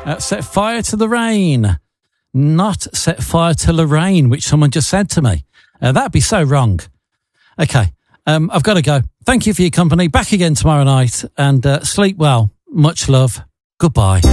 Set fire to the rain. Not set fire to Lorraine, which someone just said to me. That'd be so wrong. Okay, I've got to go. Thank you for your company. Back again tomorrow night, and sleep well. Much love. Goodbye.